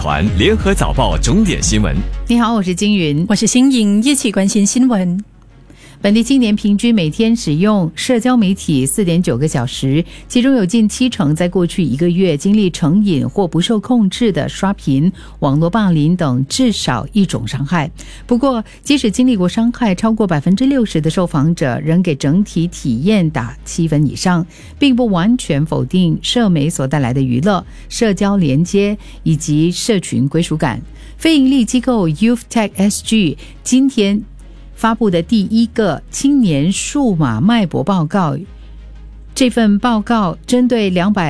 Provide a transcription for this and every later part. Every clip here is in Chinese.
团联合早报重点新闻。 你好，我是金云， 我是新颖，一起关心新闻。 本地青年平均每天使用社交媒体 4.9 个小时，其中有近70%在过去1个月经历成瘾或不受控制的刷屏、网络霸凌等至少一种伤害。不过，即使经历过伤害，超过 60% 的受访者仍给整体体验打7分以上，并不完全否定社媒所带来的娱乐、社交连接以及社群归属感。非营利机构 Youth Tech SG 今天发布的第一个青年数码脉搏报告，这份报告针对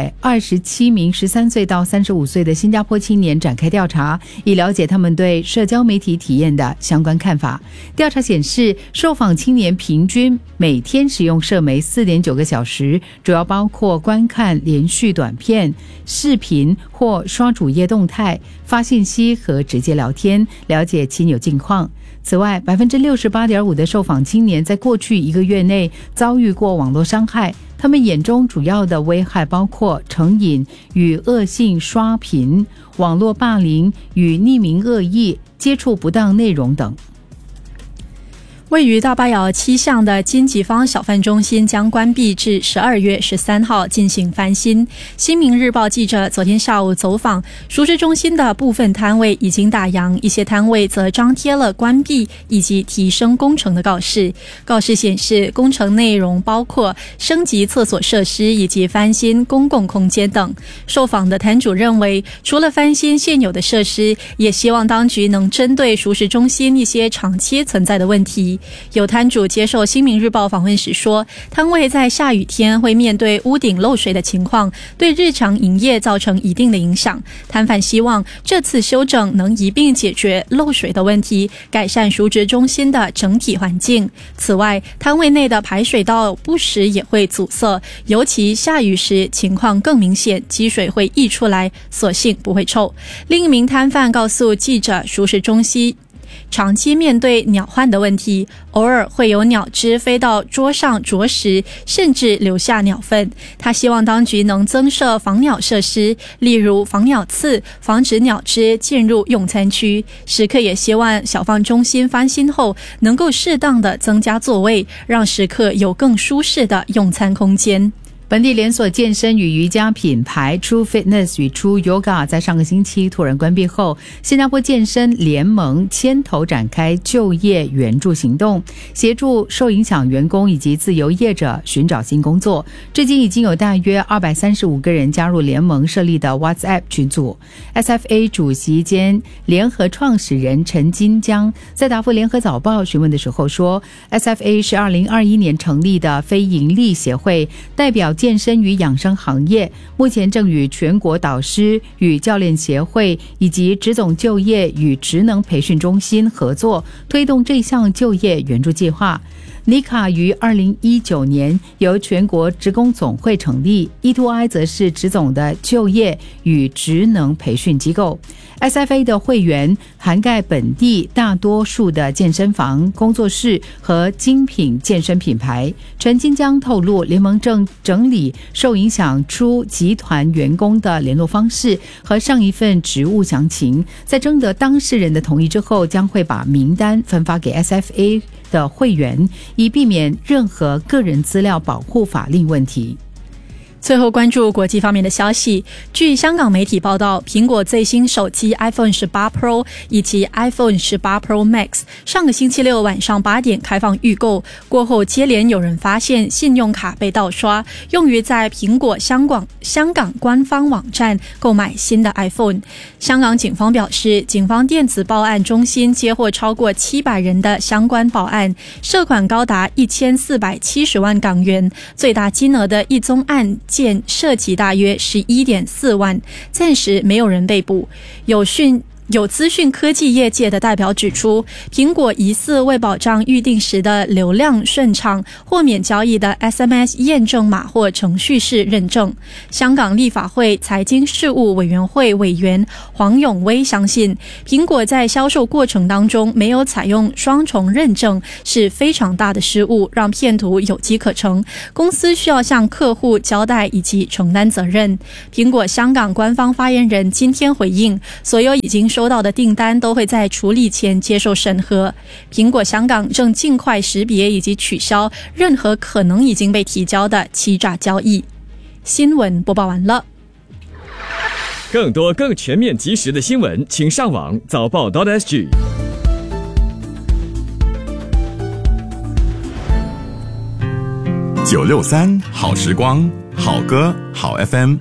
227名13岁到35岁的新加坡青年展开调查，以了解他们对社交媒体体验的相关看法。调查显示，受访青年平均每天使用社媒 4.9 个小时，主要包括观看连续短片、视频或刷主页动态、发信息和直接聊天，了解亲友近况。此外 68.5% 的受访青年在过去1个月内遭遇过网络伤害，他们眼中主要的危害包括成瘾与恶性刷屏、网络霸凌与匿名恶意、接触不当内容等。 位于大巴窑7巷的金吉坊小贩中心将关闭至12月13号进行翻新。新民日报记者昨天下午走访熟食中心的部分摊位已经打烊，一些摊位则张贴了关闭以及提升工程的告示。告示显示，工程内容包括升级厕所设施以及翻新公共空间等。受访的摊主认为，除了翻新现有的设施，也希望当局能针对熟食中心一些长期存在的问题。有摊主接受新民日报访问时说，摊位在下雨天会面对屋顶漏水的情况，对日常营业造成一定的影响。摊贩希望这次修整能一并解决漏水的问题，改善熟食中心的整体环境。此外，摊位内的排水道不时也会阻塞，尤其下雨时情况更明显，积水会溢出来，所幸不会臭。另一名摊贩告诉记者，熟食中心长期面对鸟患的问题，偶尔会有鸟只飞到桌上啄食，甚至留下鸟粪。他希望当局能增设防鸟设施，例如防鸟刺，防止鸟只进入用餐区。食客也希望小贩中心翻新后能够适当的增加座位，让食客有更舒适的用餐空间。 本地连锁健身与瑜伽品牌 True Fitness 与 True Yoga 在上个星期突然关闭后，新加坡健身联盟牵头展开就业援助行动，协助受影响员工以及自由业者寻找新工作。至今已经有大约235个人加入联盟设立的 WhatsApp 群组。 SFA 主席兼联合创始人陈金江在答复联合早报询问的时候说， SFA 是2021年成立的非营利协会，代表健身与养生行业，目前正与全国导师与教练协会以及职总就业与职能培训中心合作，推动这项就业援助计划。NICA 于2019年由全国职工总会成立， E2I 则是职总的就业与职能培训机构。 SFA 的会员涵盖本地大多数的健身房、工作室和精品健身品牌。陈金江透露，联盟正整理受影响出集团员工的联络方式和上一份职务详情，在征得当事人的同意之后，将会把名单分发给 SFA 的会员，以避免任何个人资料保护法令问题。 最后关注国际方面的消息。据香港媒体报道，苹果最新手机 iPhone 18 Pro 以及 iPhone 18 Pro Max 上个星期六晚上8点开放预购，过后接连有人发现信用卡被盗刷，用于在苹果香港官方网站购买新的 iPhone。 香港警方表示，警方电子报案中心接获超过700人的相关报案，涉款高达1470万港元，最大金额的一宗案件涉及大约11.4万，暂时没有人被捕。 有资讯科技业界的代表指出，苹果疑似为保障预定时的流量顺畅，豁免交易的 SMS 验证码或程序式认证。香港立法会财经事务委员会委员黄永威相信，苹果在销售过程当中没有采用双重认证是非常大的失误，让骗徒有机可乘。公司需要向客户交代以及承担责任。苹果香港官方发言人今天回应，所有已经收到的订单都会在处理前接受审核。苹果香港正尽快识别以及取消任何可能已经被提交的欺诈交易。新闻播报完了。 更多更全面及时的新闻，请上网早报.sg。 963好时光，好歌好 FM。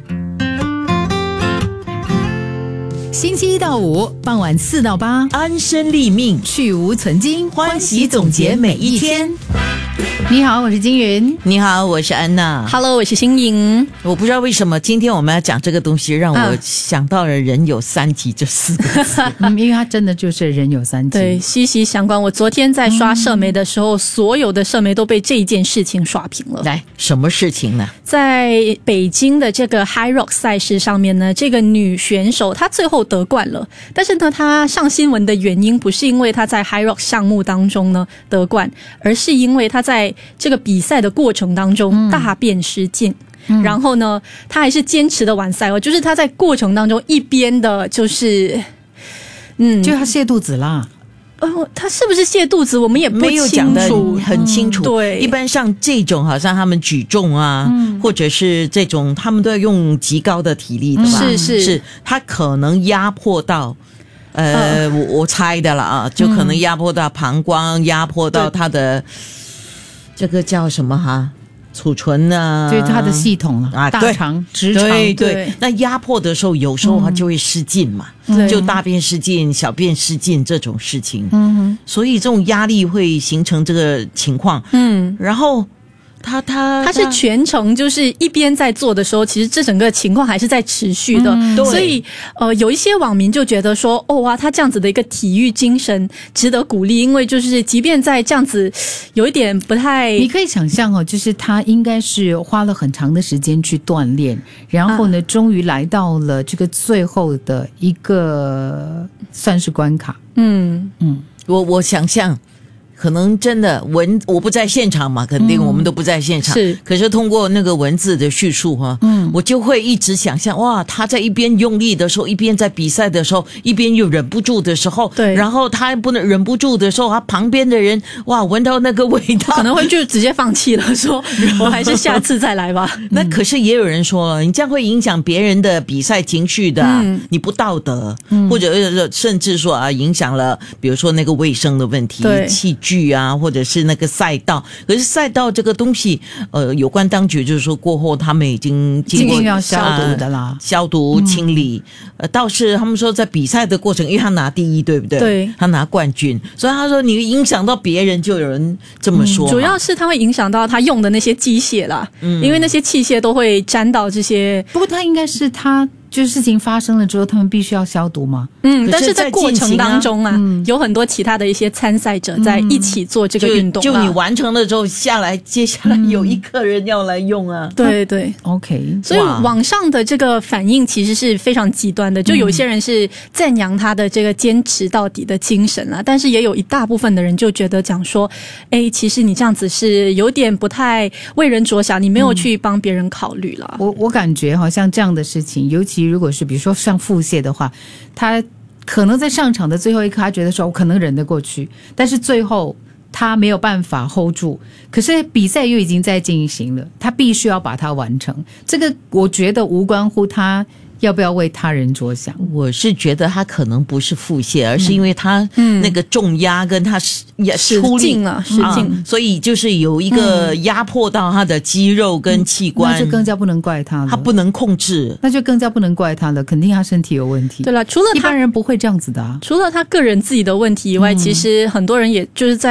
星期一到五傍晚4到8， 安身立命， 去无存精， 欢喜总结每一天。 你好，我是金云。 你好，我是安娜。 Hello， 我是新颖。 我不知道为什么今天我们要讲这个东西，让我想到了人有三急这4个字。 因为它真的就是人有三急， 对，息息相关。我昨天在刷社媒的时候，所有的社媒都被这一件事情刷屏了。 来，什么事情呢？ 在北京的这个 High Rock 赛事上面呢，这个女选手她最后得冠了，但是呢，她上新闻的原因不是因为她在 High Rock 项目当中呢得冠，而是因为她在这个比赛的过程当中大便失禁。然后呢，她还是坚持的完赛哦，就是她在过程当中一边的就是就她泻肚子啦。 他是不是泻肚子我们也不没有讲得很清楚。 对， 一般像这种好像他们举重啊，或者是这种他们都要用极高的体力的吧，是他可能压迫到我猜的了啊，就可能压迫到膀胱，压迫到他的这个叫什么哈，储存啊， 就是他的系统了啊，大肠、直肠， 对，那压迫的时候，有时候它就会失禁嘛，就大便失禁、小便失禁这种事情，所以这种压力会形成这个情况，然后。他是全程就是一边在做的时候，其实这整个情况还是在持续的，所以有一些网民就觉得说，他这样子的一个体育精神值得鼓励，因为就是即便在这样子有一点不太， 你可以想象就是他应该是花了很长的时间去锻炼，然后呢，终于来到了这个最后的一个算是关卡。 我想象。可能真的我不在现场嘛，肯定我们都不在现场。是，可是通过那个文字的叙述哈，我就会一直想象，哇，他在一边用力的时候，一边在比赛的时候，一边又忍不住的时候，对，然后他不能忍不住的时候，他旁边的人哇闻到那个味道， 可能会就直接放弃了，说我还是下次再来吧。 那可是也有人说了，你这样会影响别人的比赛情绪的，你不道德，或者甚至说啊，影响了，比如说那个卫生的问题，器具啊，或者是那个赛道，可是赛道这个东西，有关当局就是说过后他们已经经过要消毒的啦， 消毒清理。倒是他们说在比赛的过程，因为他拿第一，对不对？对，他拿冠军，所以他说你影响到别人，就有人这么说。 主要是他会影响到他用的那些机械啦，因为那些器械都会沾到这些。 不过他应该是就是事情发生了之后，他们必须要消毒吗？ 但是在过程当中有很多其他的一些参赛者在一起做这个运动， 就你完成了之后下来，接下来有一个人要来用啊。 对对 ，OK。 所以网上的这个反应其实是非常极端的，就有些人是赞扬他的这个坚持到底的精神啦，但是也有一大部分的人就觉得讲说，其实你这样子是有点不太为人着想，你没有去帮别人考虑啦。 我感觉好像这样的事情，尤其如果是比如说像腹泻的话，他可能在上场的最后一刻，他觉得说我可能忍得过去，但是最后他没有办法 hold 住，可是比赛又已经在进行了，他必须要把它完成。这个我觉得无关乎他要不要为他人着想。 我是觉得他可能不是腹泻，而是因为他那个重压跟他出力失禁， 所以就是有一个压迫到他的肌肉跟器官， 那就更加不能怪他了， 他不能控制， 那就更加不能怪他了，肯定他身体有问题。 对了，除了一般人不会这样子的啊。 除了他个人自己的问题以外，其实很多人也就是在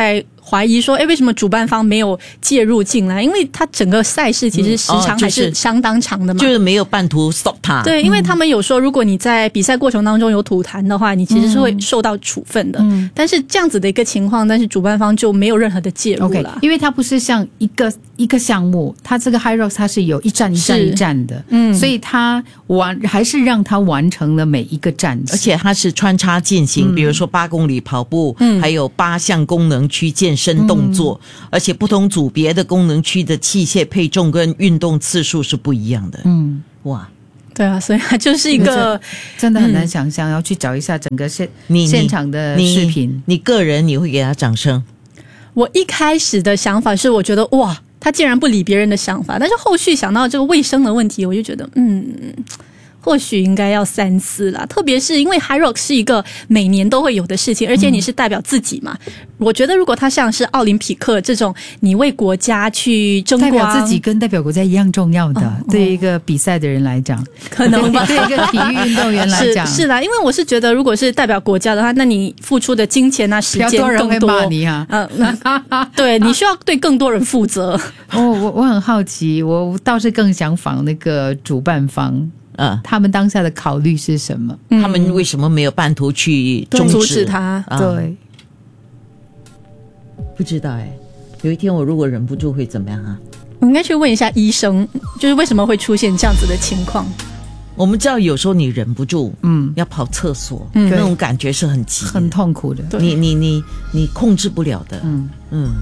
怀疑说，为什么主办方没有介入进来？因为他整个赛事其实时长还是相当长的嘛， 就是没有半途 stop 他。 对，因为他们有说，如果你在比赛过程当中有吐痰的话，你其实是会受到处分的。但是这样子的一个情况，但是主办方就没有任何的介入了。 Okay, 因为它不是像一个项目，它这个 High Rocks 它是有一站的，所以它还是让它完成了每一个站， 而且它是穿插进行，比如说8公里跑步，还有8项功能区健身动作，而且不同组别的功能区的器械配重跟运动次数是不一样的。哇。 对啊，所以它就是一个真的很难想象，要去找一下整个现场的视频。 你个人你会给他掌声？ 我一开始的想法是，我觉得哇，他竟然不理别人的想法，但是后续想到这个卫生的问题，我就觉得或许应该要三思啦，特别是因为 High Rock 是一个每年都会有的事情，而且你是代表自己嘛。我觉得如果他像是奥林匹克这种，你为国家去争光， 代表自己跟代表国家一样重要的，对一个比赛的人来讲， 可能吧。 对一个体育运动员来讲， 是啦，因为我是觉得，如果是代表国家的话，那你付出的金钱啊、时间更多， 人会骂你啊。 对，你需要对更多人负责。 我很好奇，我倒是更想访那个主办方。他们当下的考虑是什么？ 他们为什么没有半途去阻止他？ 对， 不知道有一天我如果忍不住会怎么样啊？ 我应该去问一下医生，就是为什么会出现这样子的情况？ 我们知道有时候你忍不住，要跑厕所，那种感觉是很急的， 很痛苦的。 你控制不了的，